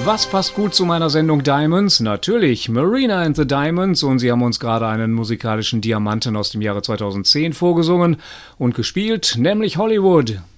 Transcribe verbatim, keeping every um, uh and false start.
Was passt gut zu meiner Sendung Diamonds? Natürlich Marina and the Diamonds, und sie haben uns gerade einen musikalischen Diamanten aus dem Jahre zweitausendzehn vorgesungen und gespielt, nämlich Hollywood.